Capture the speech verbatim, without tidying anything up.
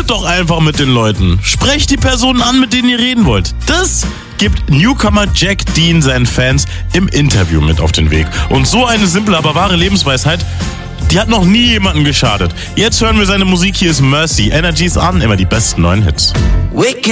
Redet doch einfach mit den Leuten. Sprecht die Personen an, mit denen ihr reden wollt. Das gibt Newcomer Jack Dean seinen Fans im Interview mit auf den Weg. Und so eine simple, aber wahre Lebensweisheit, die hat noch nie jemandem geschadet. Jetzt hören wir seine Musik. Hier ist Mercy. Energy ist an, immer die besten neuen Hits.